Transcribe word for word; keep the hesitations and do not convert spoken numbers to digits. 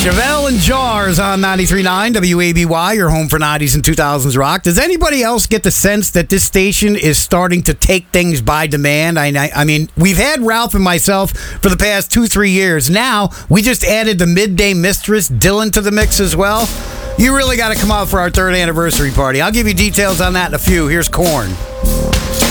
Chevelle and Jars on ninety-three point nine W A B Y, your home for nineties and two thousands rock. Does anybody else get the sense that this station is starting to take things by demand? I, I, I mean, we've had Ralph and myself for the past two, three years. Now, we just added the midday mistress, Dylan, to the mix as well. You really got to come out for our third anniversary party. I'll give you details on that in a few. Here's Korn.